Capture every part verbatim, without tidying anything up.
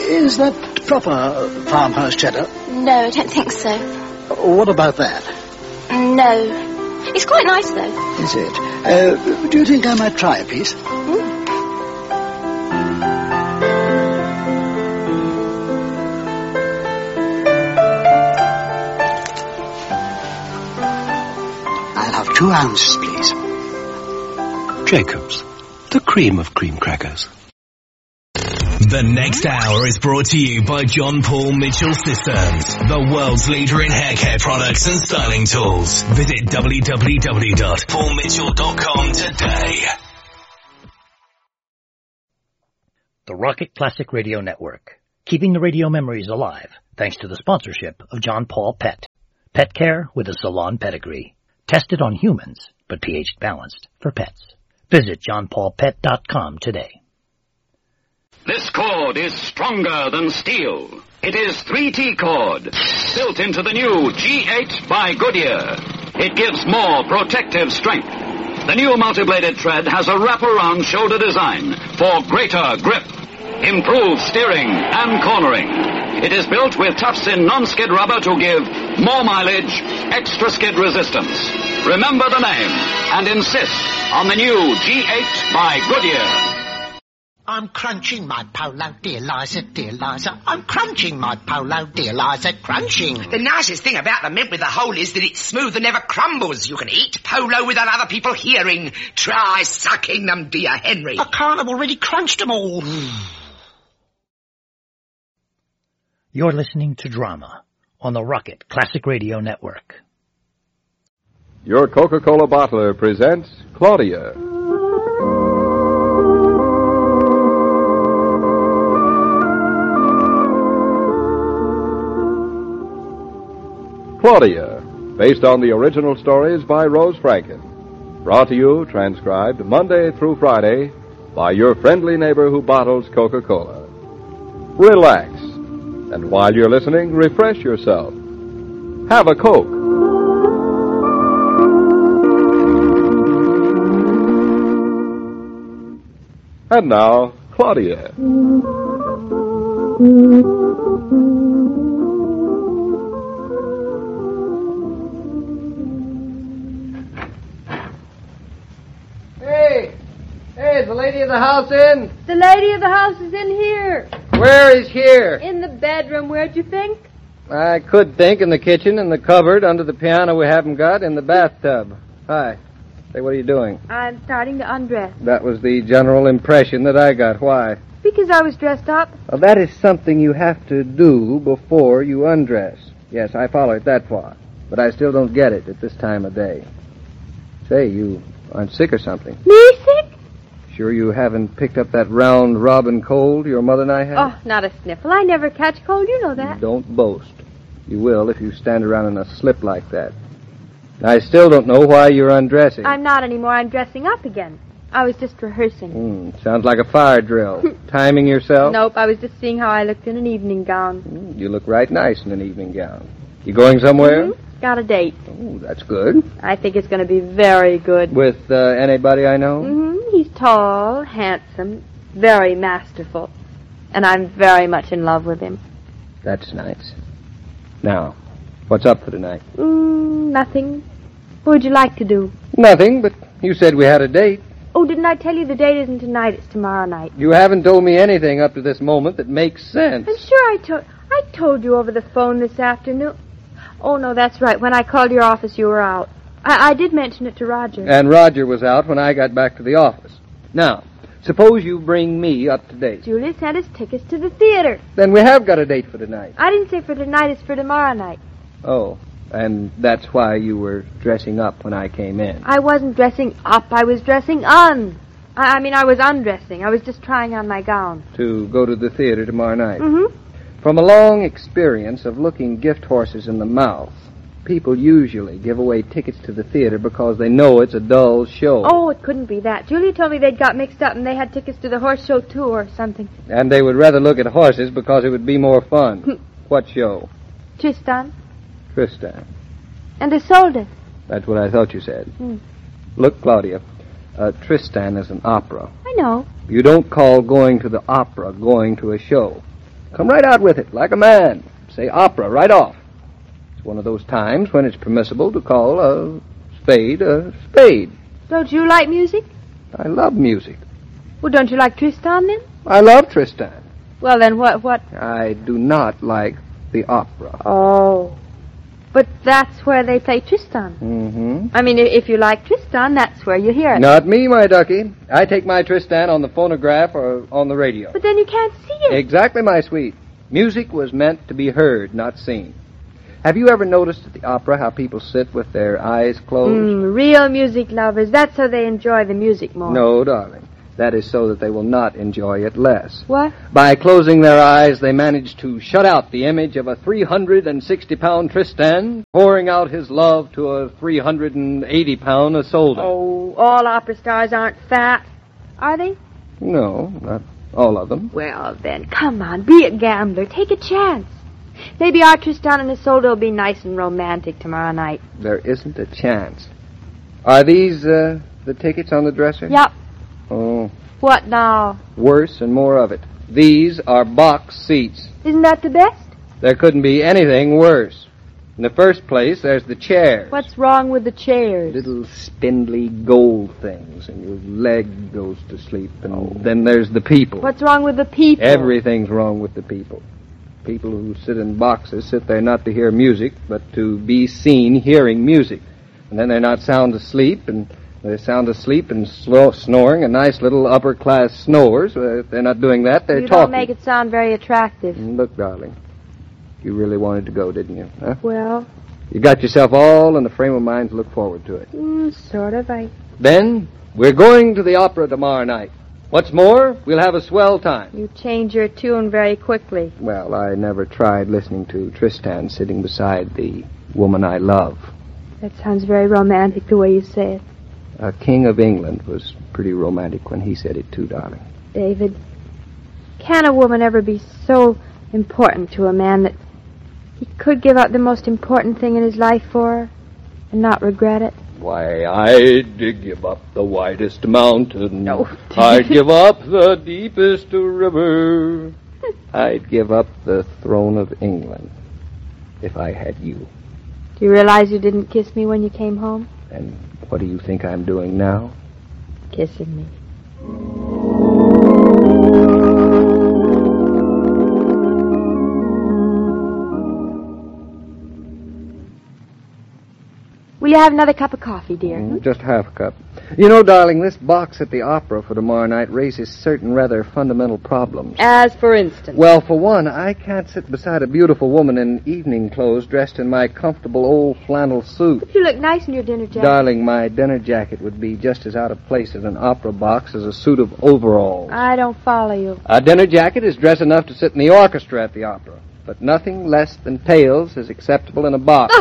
Is that proper farmhouse cheddar? No, I don't think so. What about that? No. It's quite nice, though. Is it? Uh, do you think I might try a piece? Mm. I'll have two ounces, please. Jacobs, the cream of cream crackers. The next hour is brought to you by John Paul Mitchell Systems, the world's leader in hair care products and styling tools. Visit w w w dot paul mitchell dot com today. The Rocket Classic Radio Network, keeping the radio memories alive thanks to the sponsorship of John Paul Pet. Pet care with a salon pedigree. Tested on humans, but pH balanced for pets. Visit john paul pet dot com today. This cord is stronger than steel. It is three T cord, built into the new G eight by Goodyear. It gives more protective strength. The new multi-bladed tread has a wraparound shoulder design for greater grip, improved steering and cornering. It is built with tufts-in non-skid rubber to give more mileage, extra skid resistance. Remember the name and insist on the new G eight by Goodyear. I'm crunching my polo, dear Liza, dear Liza. I'm crunching my polo, dear Liza, crunching. The nicest thing about the mint with the hole is that it's smooth and never crumbles. You can eat polo without other people hearing. Try sucking them, dear Henry. I can't, I've already crunched them all. You're listening to Drama on the Rocket Classic Radio Network. Your Coca-Cola bottler presents Claudia. Claudia, based on the original stories by Rose Franken. Brought to you, transcribed, Monday through Friday by your friendly neighbor who bottles Coca-Cola. Relax, and while you're listening, refresh yourself. Have a Coke. And now, Claudia. Hey! Hey, is the lady of the house in? The lady of the house is in here. Where is here? In the bedroom. Where'd you think? I could think in the kitchen, in the cupboard, under the piano we haven't got, in the bathtub. Hi. Say, what are you doing? I'm starting to undress. That was the general impression that I got. Why? Because I was dressed up. Well, that is something you have to do before you undress. Yes, I follow it that far. But I still don't get it at this time of day. Say, you aren't sick or something. Me sick? Sure you haven't picked up that round robin cold your mother and I had? Oh, not a sniffle. I never catch cold. You know that. Don't boast. You will if you stand around in a slip like that. I still don't know why you're undressing. I'm not anymore. I'm dressing up again. I was just rehearsing. Mm, sounds like a fire drill. Timing yourself? Nope, I was just seeing how I looked in an evening gown. Mm, you look right nice in an evening gown. You going somewhere? Mm-hmm. Got a date. Oh, that's good. I think it's going to be very good. With uh, anybody I know? Mm-hmm. He's tall, handsome, very masterful. And I'm very much in love with him. That's nice. Now, what's up for tonight? Mm, nothing. What would you like to do? Nothing, but you said we had a date. Oh, didn't I tell you the date isn't tonight, it's tomorrow night? You haven't told me anything up to this moment that makes sense. I'm sure I told I told you over the phone this afternoon. Oh, no, that's right. When I called your office, you were out. I, I did mention it to Roger. And Roger was out when I got back to the office. Now, suppose you bring me up to date. Julie sent us tickets to the theater. Then we have got a date for tonight. I didn't say for tonight, it's for tomorrow night. Oh, and that's why you were dressing up when I came in. I wasn't dressing up, I was dressing on. I, I mean, I was undressing. I was just trying on my gown. To go to the theater tomorrow night? Mm-hmm. From a long experience of looking gift horses in the mouth, people usually give away tickets to the theater because they know it's a dull show. Oh, it couldn't be that. Julie told me they'd got mixed up and they had tickets to the horse show, too, or something. And they would rather look at horses because it would be more fun. What show? Tristan. Tristan. And Isolde. That's what I thought you said. Hmm. Look, Claudia, uh, Tristan is an opera. I know. You don't call going to the opera going to a show. Come right out with it, like a man. Say opera right off. It's one of those times when it's permissible to call a spade a spade. Don't you like music? I love music. Well, don't you like Tristan, then? I love Tristan. Well, then what, what? I do not like the opera. Oh. But that's where they play Tristan. Mm-hmm. I mean, if you like Tristan, that's where you hear it. Not me, my ducky. I take my Tristan on the phonograph or on the radio. But then you can't see it. Exactly, my sweet. Music was meant to be heard, not seen. Have you ever noticed at the opera how people sit with their eyes closed? Mm, real music lovers. That's how they enjoy the music more. No, darling. That is so that they will not enjoy it less. What? By closing their eyes, they manage to shut out the image of a three hundred sixty pound Tristan pouring out his love to a three hundred eighty pound Isolde. Oh, all opera stars aren't fat, are they? No, not all of them. Well, then, come on, be a gambler. Take a chance. Maybe our Tristan and Isolde will be nice and romantic tomorrow night. There isn't a chance. Are these uh, the tickets on the dresser? Yep. Oh. What now? Worse and more of it. These are box seats. Isn't that the best? There couldn't be anything worse. In the first place, there's the chairs. What's wrong with the chairs? Little spindly gold things, and your leg goes to sleep. And oh. Then there's the people. What's wrong with the people? Everything's wrong with the people. People who sit in boxes sit there not to hear music, but to be seen hearing music. And then they're not sound asleep, and they're sound asleep and slow, snoring, and nice little upper-class snores. Uh, if they're not doing that, they're you talking. You don't make it sound very attractive. Look, darling, you really wanted to go, didn't you? Huh? Well... You got yourself all in the frame of mind to look forward to it. Mm, sort of, I... Then, we're going to the opera tomorrow night. What's more, we'll have a swell time. You change your tune very quickly. Well, I never tried listening to Tristan sitting beside the woman I love. That sounds very romantic, the way you say it. A king of England was pretty romantic when he said it, too, darling. David, can a woman ever be so important to a man that he could give up the most important thing in his life for her and not regret it? Why, I'd give up the widest mountain. No. I'd give up the deepest river. I'd give up the throne of England if I had you. Do you realize you didn't kiss me when you came home? And what do you think I'm doing now? Kissing me. Will you have another cup of coffee, dear? Mm, just half a cup. You know, darling, this box at the opera for tomorrow night raises certain rather fundamental problems. As for instance? Well, for one, I can't sit beside a beautiful woman in evening clothes dressed in my comfortable old flannel suit. But you look nice in your dinner jacket. Darling, my dinner jacket would be just as out of place in an opera box as a suit of overalls. I don't follow you. A dinner jacket is dress enough to sit in the orchestra at the opera, but nothing less than tails is acceptable in a box.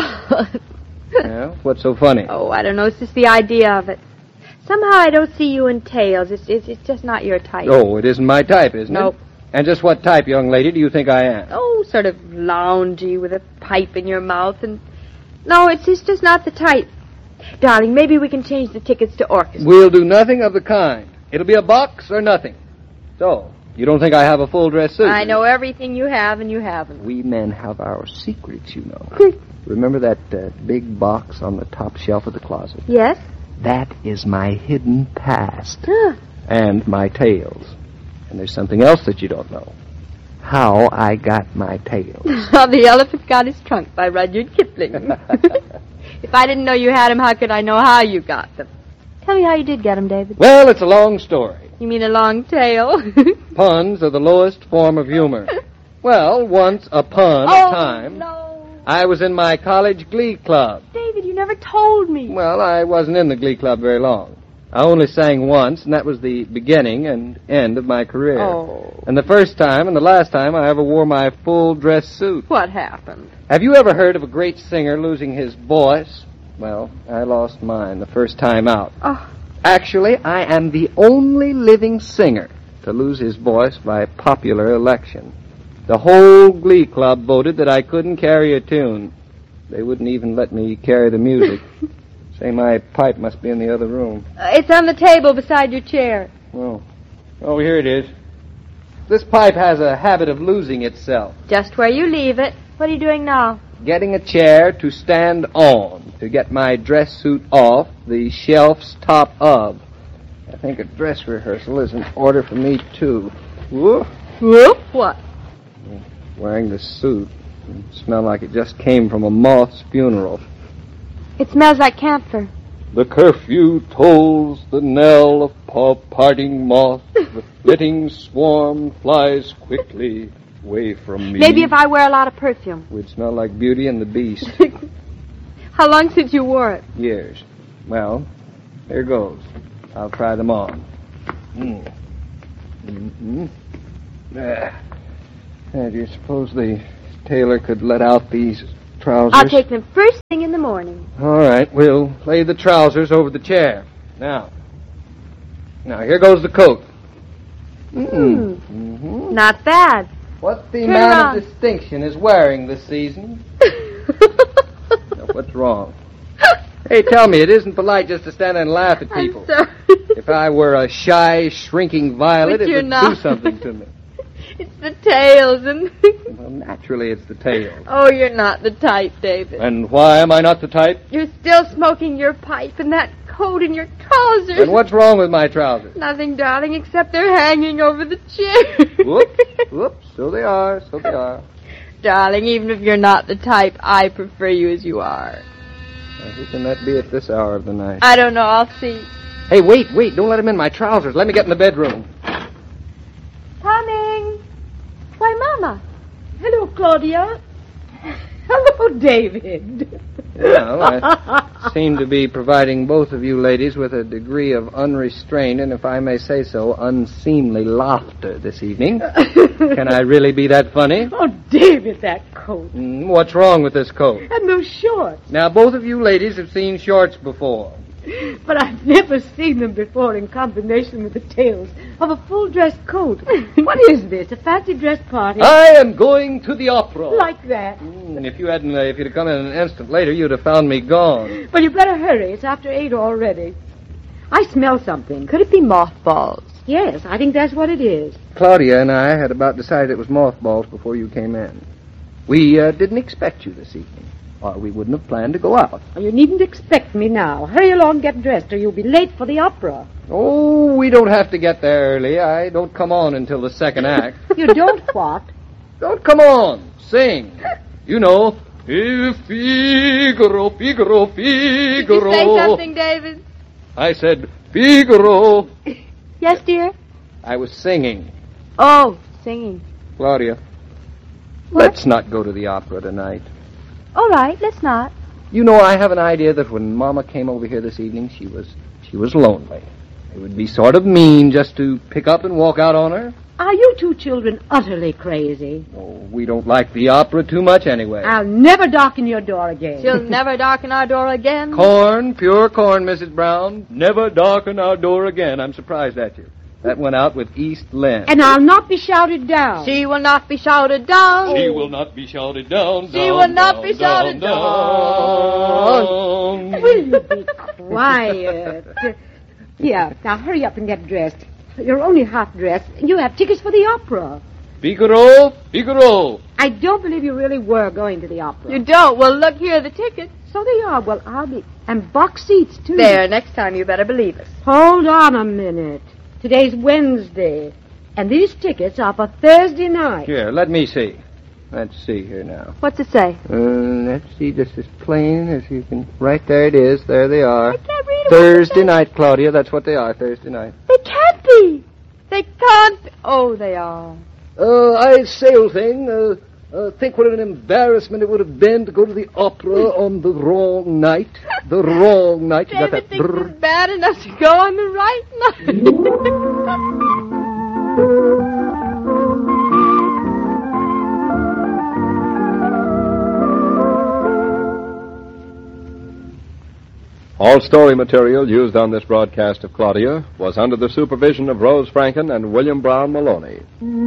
Yeah, what's so funny? Oh, I don't know. It's just the idea of it. Somehow I don't see you in tails. It's, it's, it's just not your type. Oh, it isn't my type, isn't nope. it? And just what type, young lady, do you think I am? Oh, sort of loungy with a pipe in your mouth and... No, it's, it's just not the type. Darling, maybe we can change the tickets to orchestra. We'll do nothing of the kind. It'll be a box or nothing. So, you don't think I have a full dress suit? I know everything you have and you haven't. We men have our secrets, you know. Remember that uh, big box on the top shelf of the closet? Yes. That is my hidden past. Huh. And my tails. And there's something else that you don't know. How I got my tails. How the Elephant Got His Trunk by Rudyard Kipling. If I didn't know you had them, how could I know how you got them? Tell me how you did get them, David. Well, it's a long story. You mean a long tail? Puns are the lowest form of humor. Well, once upon oh, a time... no. I was in my college glee club. David, you never told me. Well, I wasn't in the glee club very long. I only sang once, and that was the beginning and end of my career. Oh. And the first time and the last time I ever wore my full dress suit. What happened? Have you ever heard of a great singer losing his voice? Well, I lost mine the first time out. Oh. Actually, I am the only living singer to lose his voice by popular election. The whole glee club voted that I couldn't carry a tune. They wouldn't even let me carry the music. Say, my pipe must be in the other room. Uh, it's on the table beside your chair. Oh. Oh, here it is. this pipe has a habit of losing itself. Just where you leave it. What are you doing now? Getting a chair to stand on, to get my dress suit off the shelf's top of. I think a dress rehearsal is in order for me, too. Whoop. Whoop? What? Wearing the suit. It smelled like it just came from a moth's funeral. It smells like camphor. The curfew tolls the knell of pa- parting moth. The flitting swarm flies quickly away from me. Maybe if I wear a lot of perfume. We'd smell like Beauty and the Beast. How long since you wore it? Years. Well, here goes. I'll try them on. Mm. Mm-hmm. Ah. Uh, do you suppose the tailor could let out these trousers? I'll take them first thing in the morning. All right, we'll lay the trousers over the chair. Now. Now, here goes the coat. Mm. Mm-hmm. Not bad. What the Turn man around. of distinction is wearing this season? Now, what's wrong? Hey, tell me, it isn't polite just to stand and laugh at people. I'm sorry. If I were a shy, shrinking violet, But it you're would not. do something to me. It's the tails and... Well, naturally, it's the tail. Oh, you're not the type, David. And why am I not the type? You're still smoking your pipe and that coat and your trousers. And what's wrong with my trousers? Nothing, darling, except they're hanging over the chair. Whoops, whoops, so they are, so they are. Darling, even if you're not the type, I prefer you as you are. Now, who can that be at this hour of the night? I don't know, I'll see. Hey, wait, wait, don't let him in my trousers. Let me get in the bedroom. Coming. Why, Mama. Hello, Claudia. Hello, David. Well, I seem to be providing both of you ladies with a degree of unrestrained, and if I may say so, unseemly laughter this evening. Can I really be that funny? Oh, David, that coat. Mm, what's wrong with this coat? And those shorts. Now, both of you ladies have seen shorts before. But I've never seen them before in combination with the tails of a full dress coat. What is this, a fancy dress party? I am going to the opera. Like that. Mm, if you hadn't, uh, if you'd have come in an instant later, you'd have found me gone. Well, you better hurry. It's after eight already. I smell something. Could it be mothballs? Yes, I think that's what it is. Claudia and I had about decided it was mothballs before you came in. We uh, didn't expect you this evening, or we wouldn't have planned to go out. Oh, you needn't expect me now. Hurry along, get dressed, or you'll be late for the opera. Oh, we don't have to get there early. I don't come on until the second act. You don't what? Don't come on. Sing. You know. Eh, Figaro, Figaro, Figaro. Did you say something, David? I said, Figaro. Yes, dear? I was singing. Oh, singing. Claudia, What? let's not go to the opera tonight. All right, let's not. You know, I have an idea that when Mama came over here this evening, she was she was lonely. It would be sort of mean just to pick up and walk out on her. Are you two children utterly crazy? Oh, we don't like the opera too much anyway. I'll never darken your door again. She'll never darken our door again. Corn, pure corn, Missus Brown. Never darken our door again. I'm surprised at you. That went out with East Lynn. And I'll not be shouted down. She will not be shouted down. She will not be shouted down. She down, will not down, be shouted down. down. down. Will you be quiet? Here, now hurry up and get dressed. You're only half dressed. You have tickets for the opera. Figaro, Figaro. I don't believe you really were going to the opera. You don't? Well, look here, the tickets. So they are. Well, I'll be... And box seats, too. There, next time you better believe us. Hold on a minute. Today's Wednesday. And these tickets are for Thursday night. Here, let me see. Let's see here now. What's it say? Uh, let's see, just as plain as you can... Right there it is. There they are. I can't read it. Thursday night, Claudia. That's what they are, Thursday night. They can't be. They can't be. Oh, they are. Uh, I say, old thing, uh, uh, think what an embarrassment it would have been to go to the opera on the wrong night. The wrong night. You got David that thinks brrr. it's bad enough to go on the right All story material used on this broadcast of Claudia was under the supervision of Rose Franken and William Brown Maloney.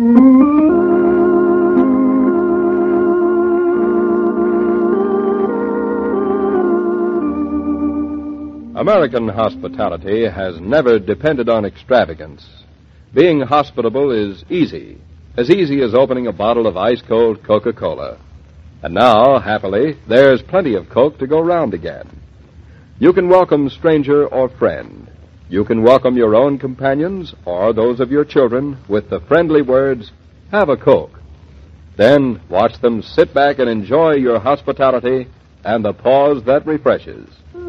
American hospitality has never depended on extravagance. Being hospitable is easy, as easy as opening a bottle of ice-cold Coca-Cola. And now, happily, there's plenty of Coke to go round again. You can welcome stranger or friend. You can welcome your own companions or those of your children with the friendly words, "Have a Coke." Then watch them sit back and enjoy your hospitality and the pause that refreshes.